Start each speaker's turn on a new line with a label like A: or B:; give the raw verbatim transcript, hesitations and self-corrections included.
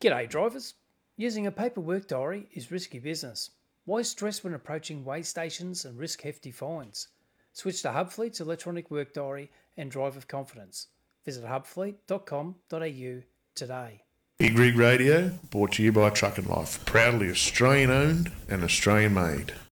A: G'day drivers. Using a paper work diary is risky business. Why stress when approaching weigh stations and risk hefty fines? Switch to Hubfleet's electronic work diary and drive with confidence. Visit hubfleet dot com dot a u today.
B: Big Rig Radio, brought to you by Truck and Life. Proudly Australian owned and Australian made.